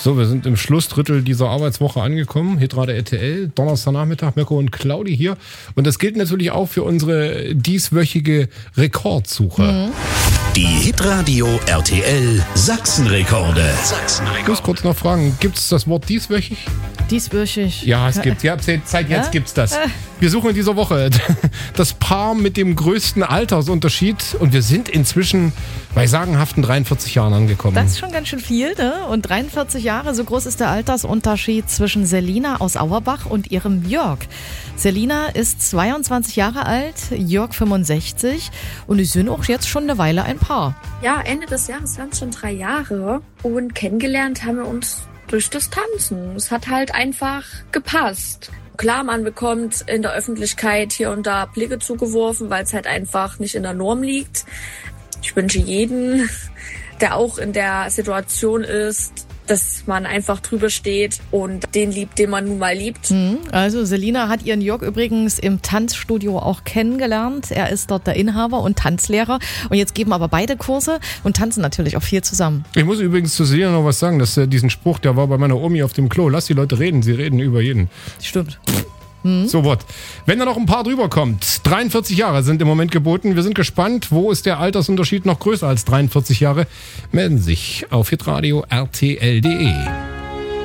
So, wir sind im Schlussdrittel dieser Arbeitswoche angekommen. Hitrate RTL, Donnerstagnachmittag, Mirko und Claudi hier. Und das gilt natürlich auch für unsere dieswöchige Rekordsuche. Die Hitradio RTL Sachsenrekorde. Ich muss kurz noch fragen, gibt es das Wort dieswöchig? Dieswöchig. Ja, es gibt. Ja, seit jetzt gibt's das. Wir suchen in dieser Woche das Paar mit dem größten Altersunterschied und wir sind inzwischen bei sagenhaften 43 Jahren angekommen. Das ist schon ganz schön viel, ne? Und 43 Jahre, so groß ist der Altersunterschied zwischen Selina aus Auerbach und ihrem Jörg. Selina ist 22 Jahre alt, Jörg 65 und die sind auch jetzt schon eine Weile ein Paar. Ja, Ende des Jahres waren es schon 3 Jahre und kennengelernt haben wir uns durch das Tanzen. Es hat halt einfach gepasst. Klar, man bekommt in der Öffentlichkeit hier und da Blicke zugeworfen, weil es halt einfach nicht in der Norm liegt. Ich wünsche jeden, der auch in der Situation ist, dass man einfach drüber steht und den liebt, den man nun mal liebt. Also Selina hat ihren Jörg übrigens im Tanzstudio auch kennengelernt. Er ist dort der Inhaber und Tanzlehrer. Und jetzt geben aber beide Kurse und tanzen natürlich auch viel zusammen. Ich muss übrigens zu Selina noch was sagen, dass diesen Spruch, der war bei meiner Omi auf dem Klo. Lass die Leute reden, sie reden über jeden. Stimmt. So what. Wenn da noch ein paar drüber kommt, 43 Jahre sind im Moment geboten. Wir sind gespannt, wo ist der Altersunterschied noch größer als 43 Jahre? Melden sich auf hitradio rtl.de.